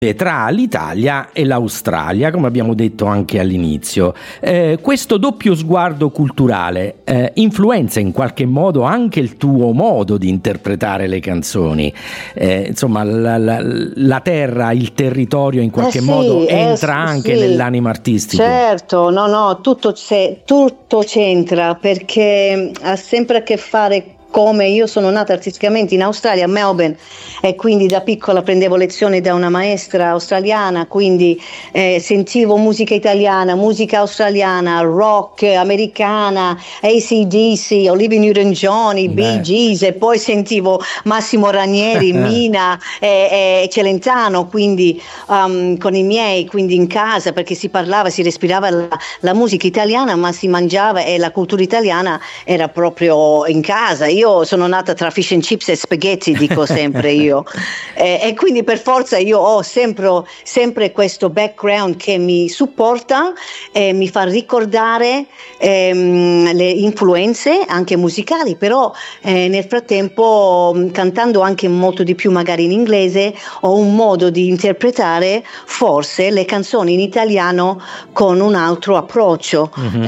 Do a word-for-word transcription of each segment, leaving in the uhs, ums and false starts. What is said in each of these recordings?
tra l'Italia e l'Australia, come abbiamo detto anche all'inizio. Eh, questo doppio sguardo culturale eh, influenza in qualche modo anche il tuo modo di interpretare le canzoni. Eh, insomma, la, la, la terra, il territorio in qualche eh sì, modo entra eh, anche sì. nell'anima artistica. Certo, no, no, tutto, c'è, tutto c'entra, perché ha sempre a che fare. Come io sono nata artisticamente in Australia, a Melbourne, e quindi da piccola prendevo lezioni da una maestra australiana, quindi eh, sentivo musica italiana, musica australiana, rock americana, A C D C, Olivia Newton-John, i Bee Gees, e poi sentivo Massimo Ranieri, Mina e, e Celentano, quindi um, con i miei, quindi in casa, perché si parlava, si respirava la, la musica italiana, ma si mangiava, e la cultura italiana era proprio in casa. Io sono nata tra fish and chips e spaghetti, dico sempre io, e, e quindi per forza io ho sempre, sempre questo background che mi supporta e mi fa ricordare ehm, le influenze anche musicali, però eh, nel frattempo, cantando anche molto di più magari in inglese, ho un modo di interpretare forse le canzoni in italiano con un altro approccio. Mm-hmm.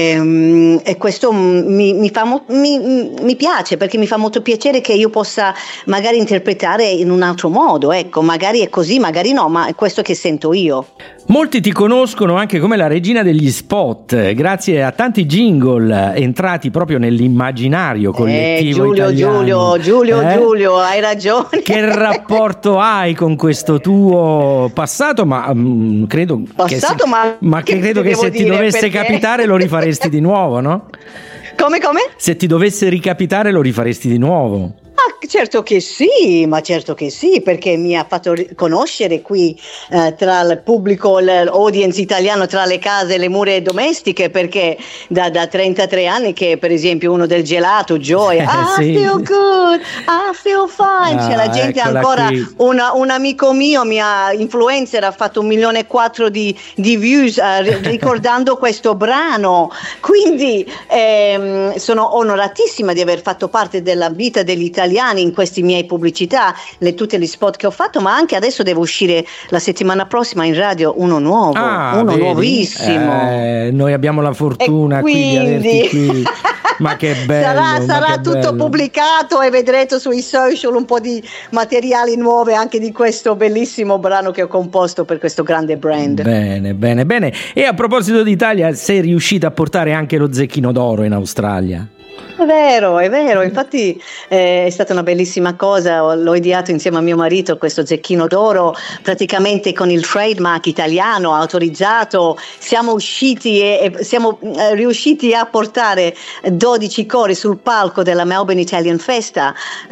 e, e questo mi, mi, fa mo- mi, mi piace, perché mi fa molto piacere che io possa magari interpretare in un altro modo, ecco, magari è così, magari no, ma è questo che sento io. Molti ti conoscono anche come la regina degli spot, grazie a tanti jingle entrati proprio nell'immaginario collettivo eh, Giulio, italiano. Giulio, Giulio, eh? Giulio, hai ragione. Che rapporto hai con questo tuo passato? Ma mh, credo passato, che, se, ma, ma che credo che se ti dovesse perché? capitare lo rifaresti di nuovo, no? Come, come? Se ti dovesse ricapitare lo rifaresti di nuovo. Ah, certo che sì, ma certo che sì, perché mi ha fatto conoscere qui eh, tra il pubblico, l'audience italiano, tra le case, le mura domestiche, perché da, da trentatré anni che per esempio uno del gelato, Joy, ah, sì. I feel good, I feel fine, ah, c'è la gente ancora, una, un amico mio, mia influencer, ha fatto un milione e quattro di, di views eh, ricordando questo brano, quindi ehm, sono onoratissima di aver fatto parte della vita degli italiani in questi miei pubblicità, le, tutte gli spot che ho fatto, ma anche adesso devo uscire la settimana prossima in radio uno nuovo, ah, uno vedi? nuovissimo. Eh, noi abbiamo la fortuna quindi... qui di averti qui. Ma che bello! Sarà, sarà che tutto bello. pubblicato e vedrete sui social un po' di materiali nuovi anche di questo bellissimo brano che ho composto per questo grande brand. Bene, bene, bene. E a proposito d'Italia, sei riuscita a portare anche lo Zecchino d'Oro in Australia? È vero, è vero, infatti eh, è stata una bellissima cosa, l'ho ideato insieme a mio marito questo Zecchino d'Oro, praticamente con il trademark italiano autorizzato, siamo usciti e, e siamo eh, riusciti a portare dodici cori sul palco della Melbourne Italian Festa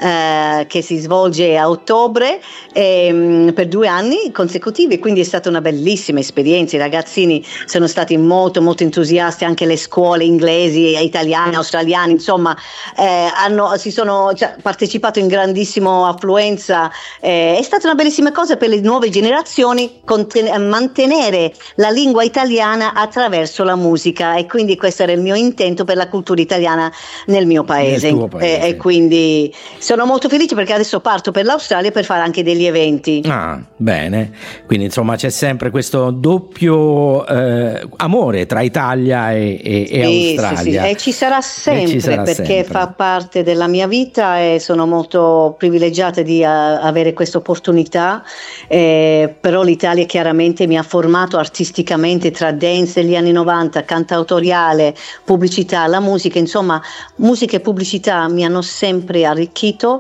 eh, che si svolge a ottobre eh, per due anni consecutivi, quindi è stata una bellissima esperienza, i ragazzini sono stati molto molto entusiasti, anche le scuole inglesi, italiane, australiane, insomma Insomma, eh, hanno, si sono cioè, partecipato in grandissima affluenza, eh, è stata una bellissima cosa per le nuove generazioni conten- mantenere la lingua italiana attraverso la musica, e quindi questo era il mio intento per la cultura italiana nel mio paese, nel tuo paese. E, e quindi sono molto felice perché adesso parto per l'Australia per fare anche degli eventi. Ah, bene, quindi insomma c'è sempre questo doppio eh, amore tra Italia e, e, e sì, Australia. sì, sì. E ci sarà sempre. E ci sarà perché sempre. Fa parte della mia vita e sono molto privilegiata di uh, avere questa opportunità, eh, però l'Italia chiaramente mi ha formato artisticamente tra dance degli anni novanta, cantautoriale, pubblicità, la musica, insomma musica e pubblicità mi hanno sempre arricchito,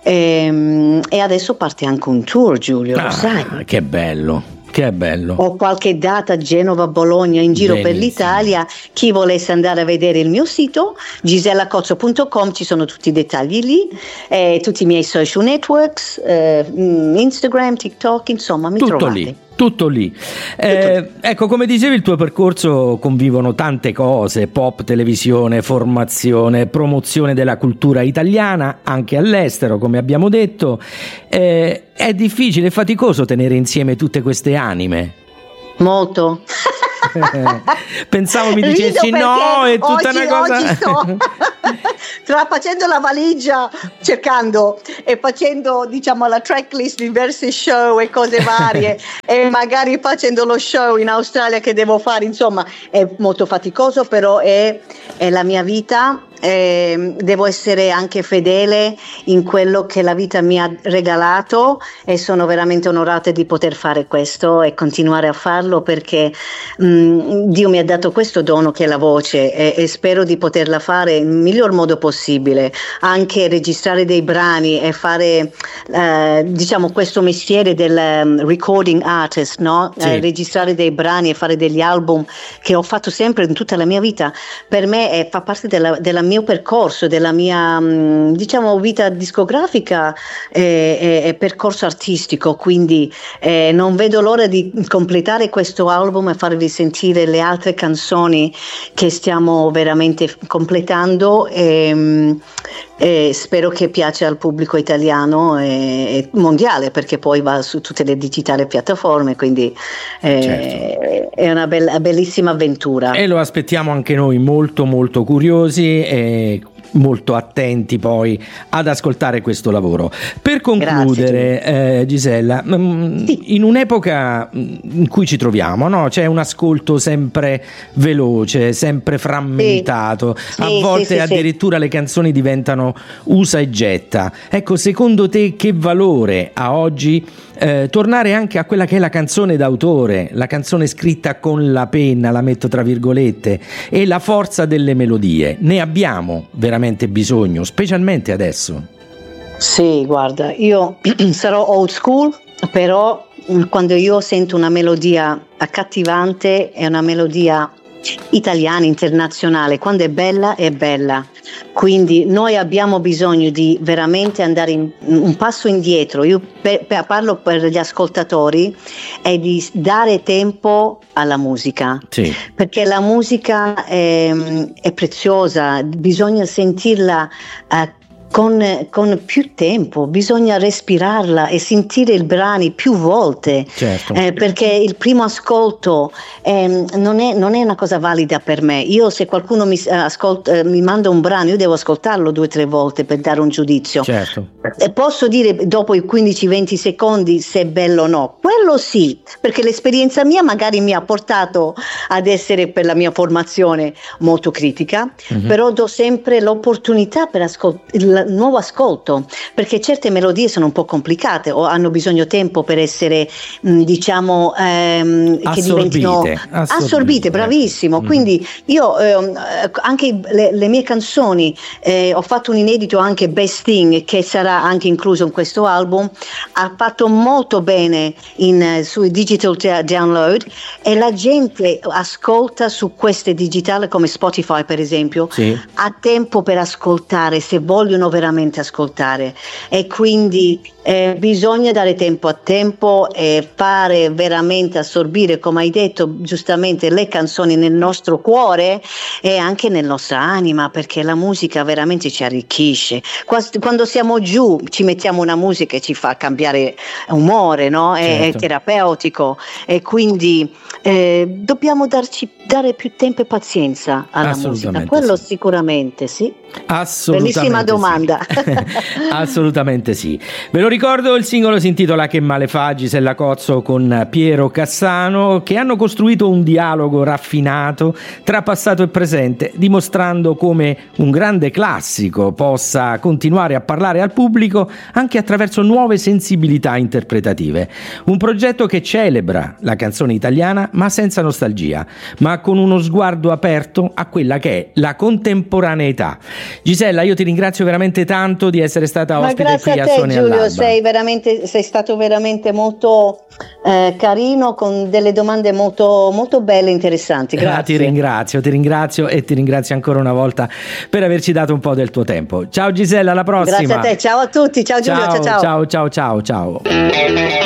ehm, e adesso parte anche un tour, Giulio, ah, lo sai? Che bello. Che bello. Ho qualche data a Genova, Bologna, in giro Benissimo. Per l'Italia. Chi volesse andare a vedere il mio sito gisella cozzo punto com, ci sono tutti i dettagli lì, eh, tutti i miei social networks, eh, Instagram, TikTok, insomma mi tutto trovate. Lì. Tutto lì. Eh, ecco, come dicevi, il tuo percorso convivono tante cose: pop, televisione, formazione, promozione della cultura italiana anche all'estero, come abbiamo detto. Eh, è difficile e faticoso tenere insieme tutte queste anime? Molto. Pensavo mi dicessi no, è tutta oggi, una cosa. Oggi sto, tra facendo la valigia, cercando e facendo, diciamo, la tracklist di diversi show e cose varie e magari facendo lo show in Australia che devo fare, insomma è molto faticoso, però è, è la mia vita. Eh, devo essere anche fedele in quello che la vita mi ha regalato e sono veramente onorata di poter fare questo e continuare a farlo, perché mh, Dio mi ha dato questo dono che è la voce, e, e spero di poterla fare nel miglior modo possibile, anche registrare dei brani e fare eh, diciamo questo mestiere del um, recording artist, no? Sì. Eh, registrare dei brani e fare degli album che ho fatto sempre in tutta la mia vita, per me è, fa parte della, della mia mio percorso, della mia diciamo vita discografica e, e, e percorso artistico, quindi eh, non vedo l'ora di completare questo album e farvi sentire le altre canzoni che stiamo veramente completando, e, e spero che piaccia al pubblico italiano e, e mondiale, perché poi va su tutte le digitali piattaforme, quindi eh, certo. È una bella, bellissima avventura e lo aspettiamo anche noi molto molto curiosi e molto attenti poi ad ascoltare questo lavoro. Per concludere, eh, Gisella, sì. in un'epoca in cui ci troviamo, no? C'è un ascolto sempre veloce, sempre frammentato, sì. a volte sì, sì, addirittura sì. le canzoni diventano usa e getta. Ecco, secondo te che valore ha oggi eh, tornare anche a quella che è la canzone d'autore, la canzone scritta con la penna, la metto tra virgolette, e la forza delle melodie? Ne abbiamo veramente bisogno, specialmente adesso? Sì, guarda, io sarò old school, però quando io sento una melodia accattivante, è una melodia italiana, internazionale, quando è bella è bella, quindi noi abbiamo bisogno di veramente andare in, un passo indietro. Io per, per, parlo per gli ascoltatori, è di dare tempo alla musica, sì. perché la musica è, è preziosa, bisogna sentirla eh, Con, con più tempo, bisogna respirarla e sentire i brani più volte, certo. eh, perché il primo ascolto eh, non, è, non è una cosa valida per me. Io, se qualcuno mi, ascolta, eh, mi manda un brano, io devo ascoltarlo due o tre volte per dare un giudizio, certo. e posso dire dopo i quindici venti secondi se è bello o no, quello sì, perché l'esperienza mia magari mi ha portato ad essere, per la mia formazione, molto critica, mm-hmm. però do sempre l'opportunità per ascoltare nuovo ascolto, perché certe melodie sono un po' complicate o hanno bisogno tempo per essere mh, diciamo ehm, assorbite, che diventino assorbite, assorbite bravissimo. Mm. Quindi io eh, anche le, le mie canzoni eh, ho fatto un inedito anche Best Thing, che sarà anche incluso in questo album, ha fatto molto bene in, sui digital download, e la gente ascolta su queste digitali come Spotify per esempio, sì. ha tempo per ascoltare se vogliono veramente ascoltare, e quindi eh, bisogna dare tempo a tempo e fare veramente assorbire, come hai detto giustamente, le canzoni nel nostro cuore e anche nella nostra anima, perché la musica veramente ci arricchisce. Quando siamo giù ci mettiamo una musica e ci fa cambiare umore, no? È, certo. è terapeutico, e quindi eh, dobbiamo darci dare più tempo e pazienza alla musica, quello sì. sicuramente sì. Assolutamente bellissima domanda. Sì. Assolutamente sì. Ve lo ricordo, il singolo si intitola Che male fa, Gisella Cozzo con Piero Cassano, che hanno costruito un dialogo raffinato tra passato e presente, dimostrando come un grande classico possa continuare a parlare al pubblico anche attraverso nuove sensibilità interpretative. Un progetto che celebra la canzone italiana, ma senza nostalgia, ma con uno sguardo aperto a quella che è la contemporaneità. Gisella, io ti ringrazio veramente tanto di essere stata ospite qui a, a Suoni all'Alba. Giulio, sei veramente sei stato veramente molto eh, carino, con delle domande molto molto belle e interessanti. Grazie. Ah, ti ringrazio, ti ringrazio e ti ringrazio ancora una volta per averci dato un po' del tuo tempo. Ciao Gisella, alla prossima. Grazie a te, ciao a tutti, ciao Giulio, ciao ciao ciao ciao ciao ciao.